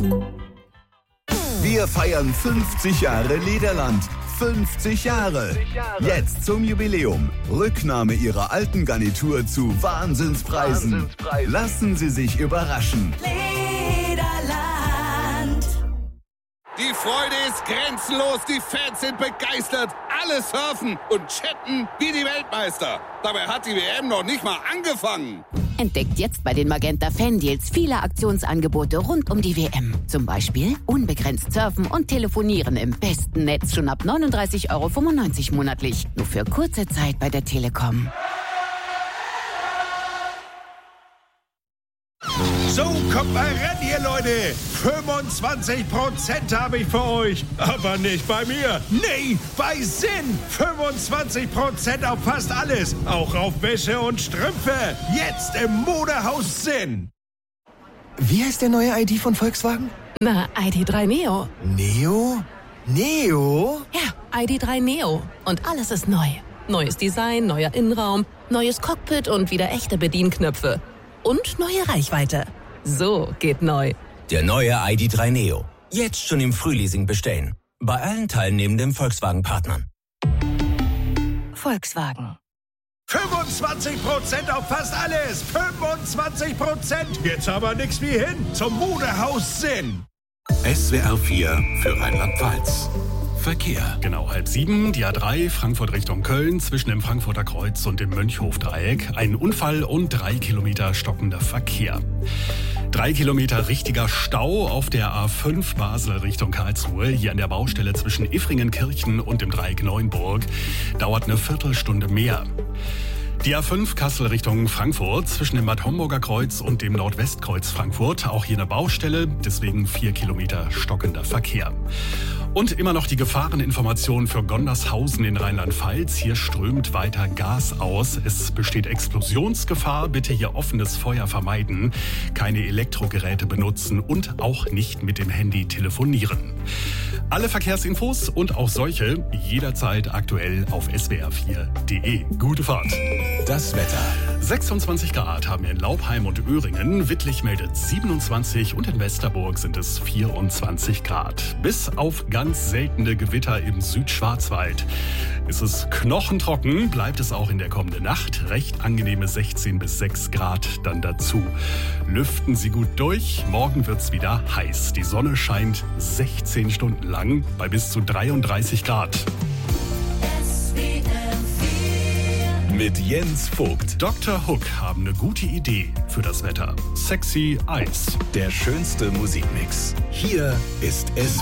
Wir feiern 50 Jahre Lederland. 50 Jahre. Jetzt zum Jubiläum. Rücknahme Ihrer alten Garnitur zu Wahnsinnspreisen. Lassen Sie sich überraschen. Lederland. Die Freude ist grenzenlos, die Fans sind begeistert. Alle surfen und chatten wie die Weltmeister. Dabei hat die WM noch nicht mal angefangen. Entdeckt jetzt bei den Magenta Fan-Deals viele Aktionsangebote rund um die WM. Zum Beispiel unbegrenzt surfen und telefonieren im besten Netz schon ab 39,95 € monatlich. Nur für kurze Zeit bei der Telekom. So, kommt mal ran hier, Leute. 25% habe ich für euch. Aber nicht bei mir. Nee, bei Sinn. 25% auf fast alles. Auch auf Wäsche und Strümpfe. Jetzt im Modehaus Sinn. Wie heißt der neue ID von Volkswagen? Na, ID.3 Neo. Neo? Neo? Ja, ID.3 Neo. Und alles ist neu. Neues Design, neuer Innenraum, neues Cockpit und wieder echte Bedienknöpfe. Und neue Reichweite. So geht neu. Der neue ID.3 Neo. Jetzt schon im Frühleasing bestellen. Bei allen teilnehmenden Volkswagen-Partnern. Volkswagen. 25% auf fast alles. 25%. Jetzt aber nix wie hin. Zum Modehaus Sinn. SWR 4 für Rheinland-Pfalz. Verkehr. Genau 6:30, die A3 Frankfurt Richtung Köln zwischen dem Frankfurter Kreuz und dem Mönchhofdreieck. Ein Unfall und 3 Kilometer stockender Verkehr. 3 Kilometer richtiger Stau auf der A5 Basel Richtung Karlsruhe. Hier an der Baustelle zwischen Iffringenkirchen und dem Dreieck Neuenburg. Dauert eine Viertelstunde mehr. Die A5 Kassel Richtung Frankfurt zwischen dem Bad Homburger Kreuz und dem Nordwestkreuz Frankfurt. Auch hier eine Baustelle, deswegen 4 Kilometer stockender Verkehr. Und immer noch die Gefahreninformation für Gondershausen in Rheinland-Pfalz. Hier strömt weiter Gas aus. Es besteht Explosionsgefahr. Bitte hier offenes Feuer vermeiden. Keine Elektrogeräte benutzen und auch nicht mit dem Handy telefonieren. Alle Verkehrsinfos und auch solche jederzeit aktuell auf swr4.de. Gute Fahrt. Das Wetter. 26 Grad haben wir in Laubheim und Öhringen. Wittlich meldet 27 und in Westerburg sind es 24 Grad. Bis auf ganz seltene Gewitter im Südschwarzwald. Ist es knochentrocken, bleibt es auch in der kommenden Nacht. Recht angenehme 16 bis 6 Grad dann dazu. Lüften Sie gut durch. Morgen wird's wieder heiß. Die Sonne scheint 16 Stunden lang bei bis zu 33 Grad. Mit Jens Vogt. Dr. Hook haben eine gute Idee für das Wetter. Sexy Eis. Der schönste Musikmix. Hier ist